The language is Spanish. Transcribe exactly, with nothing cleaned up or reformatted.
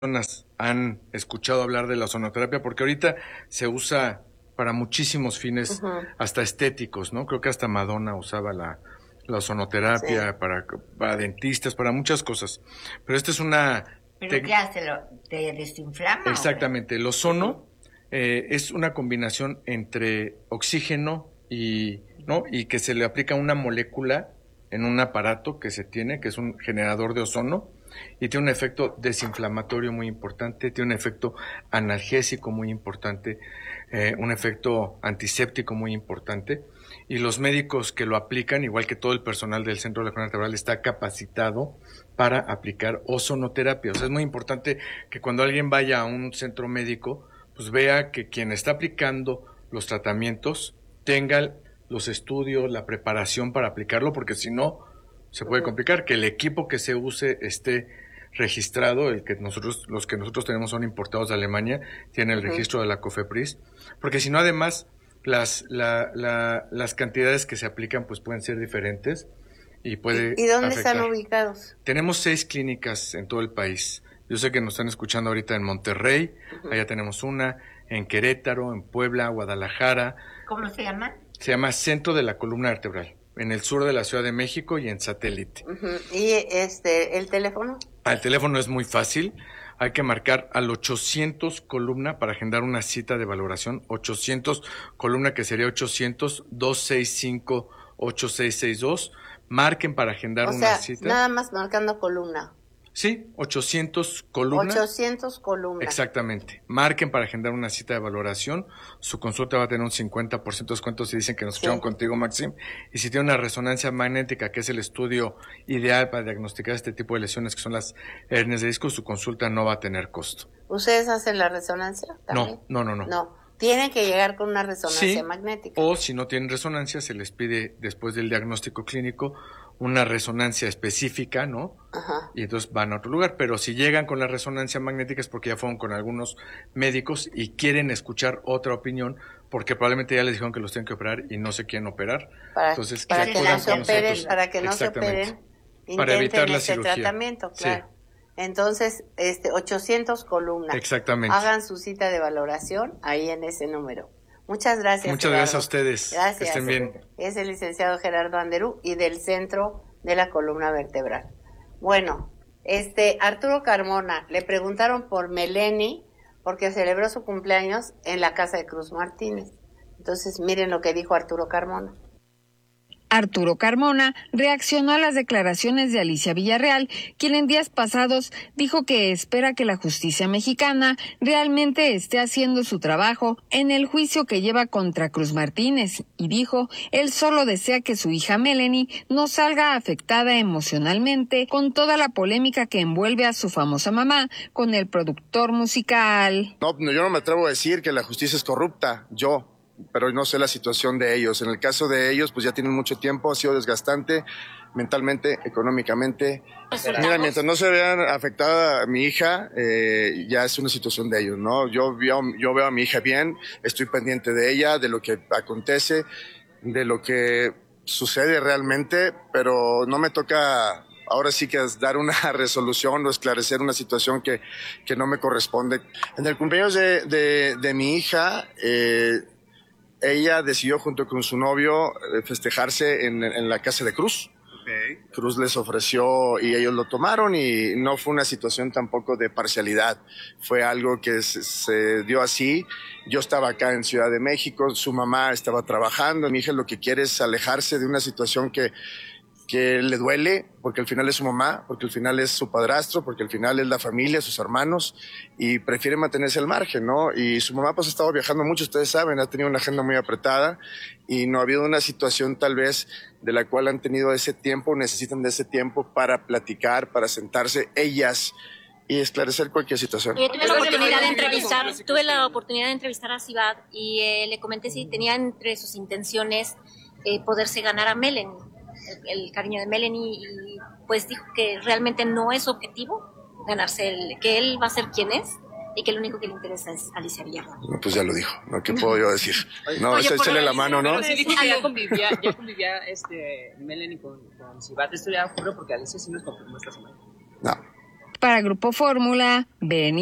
personas han escuchado hablar de la ozonoterapia, porque ahorita se usa para muchísimos fines, uh-huh. hasta estéticos, ¿no? Creo que hasta Madonna usaba la, la ozonoterapia, sí. para, para dentistas, para muchas cosas. Pero esta es una... ¿Pero te... qué hace? ¿Lo, ¿Te desinflama? Exactamente. El ozono uh-huh. eh, es una combinación entre oxígeno y, ¿no? y que se le aplica una molécula en un aparato que se tiene, que es un generador de ozono, y tiene un efecto desinflamatorio muy importante, tiene un efecto analgésico muy importante, eh, un efecto antiséptico muy importante, y los médicos que lo aplican, igual que todo el personal del Centro de la Columna Vertebral, está capacitado para aplicar ozonoterapia. O sea, es muy importante que cuando alguien vaya a un centro médico, pues vea que quien está aplicando los tratamientos tenga los estudios, la preparación para aplicarlo, porque si no, se puede complicar. Que el equipo que se use esté registrado, el que nosotros, los que nosotros tenemos son importados de Alemania, tiene el uh-huh. registro de la COFEPRIS, porque si no, además, las, la, la, las cantidades que se aplican pues pueden ser diferentes y puede ¿Y, y dónde afectar. Están ubicados? Tenemos seis clínicas en todo el país. Yo sé que nos están escuchando ahorita en Monterrey, uh-huh. allá tenemos una, en Querétaro, en Puebla, Guadalajara. ¿Cómo se llama? Se llama Centro de la Columna Vertebral, en el sur de la Ciudad de México y en Satélite. Uh-huh. ¿Y este el teléfono? Ah, el teléfono es muy fácil. Hay que marcar al ochocientos columna para agendar una cita de valoración. ochocientos columna, que sería ochocientos, doscientos sesenta y cinco, ochenta y seis sesenta y dos. Marquen para agendar o una sea, cita. Nada más marcando columna. Sí, ochocientos columna. ochocientos columna. Exactamente. Marquen para agendar una cita de valoración. Su consulta va a tener un cincuenta por ciento de descuento si dicen que nos escucharon sí. contigo, Maxim. Y si tiene una resonancia magnética, que es el estudio ideal para diagnosticar este tipo de lesiones, que son las hernias de disco, su consulta no va a tener costo. ¿Ustedes hacen la resonancia también? No, no, no, no. No. Tienen que llegar con una resonancia sí, magnética. O si no tienen resonancia, se les pide después del diagnóstico clínico una resonancia específica, ¿no? Ajá. Y entonces van a otro lugar. Pero si llegan con la resonancia magnética es porque ya fueron con algunos médicos y quieren escuchar otra opinión, porque probablemente ya les dijeron que los tienen que operar y no se quieren operar. Para, entonces, para que, que no se operen, para que no se operen, para evitar la este cirugía. tratamiento, claro. Sí. Entonces, este ochocientos columnas. Exactamente. Hagan su cita de valoración ahí en ese número. Muchas gracias. Muchas Gerardo. gracias a ustedes. Gracias. Que estén bien. Es el licenciado Gerardo Anderú y del Centro de la Columna Vertebral. Bueno, este Arturo Carmona, le preguntaron por Meleni porque celebró su cumpleaños en la casa de Cruz Martínez. Entonces, miren lo que dijo Arturo Carmona. Arturo Carmona reaccionó a las declaraciones de Alicia Villarreal, quien en días pasados dijo que espera que la justicia mexicana realmente esté haciendo su trabajo en el juicio que lleva contra Cruz Martínez, y dijo, él solo desea que su hija Melanie no salga afectada emocionalmente con toda la polémica que envuelve a su famosa mamá con el productor musical. No, yo no me atrevo a decir que la justicia es corrupta, yo. Pero no sé la situación de ellos. En el caso de ellos, pues ya tienen mucho tiempo, ha sido desgastante mentalmente, económicamente. Mira, mientras no se vean afectada a mi hija, eh, ya es una situación de ellos, ¿no? Yo veo, yo veo a mi hija bien, estoy pendiente de ella, de lo que acontece, de lo que sucede realmente, pero no me toca ahora sí que es dar una resolución o esclarecer una situación que, que no me corresponde. En el cumpleaños de, de, de mi hija, eh, ella decidió junto con su novio festejarse en, en la casa de Cruz. Okay. Cruz les ofreció y ellos lo tomaron y no fue una situación tampoco de parcialidad. Fue algo que se, se dio así. Yo estaba acá en Ciudad de México, su mamá estaba trabajando. Mi hija lo que quiere es alejarse de una situación que que le duele, porque al final es su mamá, porque al final es su padrastro, porque al final es la familia, sus hermanos, y prefiere mantenerse al margen, ¿no? Y su mamá pues ha estado viajando mucho, ustedes saben, ha tenido una agenda muy apretada, y no ha habido una situación tal vez de la cual han tenido ese tiempo, necesitan de ese tiempo para platicar, para sentarse ellas y esclarecer cualquier situación. Eh, tuve la oportunidad de entrevistar, tuve la oportunidad de entrevistar a Sivad y eh, le comenté si tenía entre sus intenciones eh, poderse ganar a Melanie. El, el cariño de Melanie, y pues dijo que realmente no es su objetivo ganarse, el, que él va a ser quien es y que lo único que le interesa es Alicia Villarreal. No, pues ya lo dijo, ¿no? ¿Qué puedo yo decir? No, es echarle la mano, ¿no? Pero sí dijo que ya convivía, ya convivía este, Melanie con, con Sivat. Esto ya ocurrió porque Alicia sí nos confirmó esta semana. No. Para Grupo Fórmula, Beni.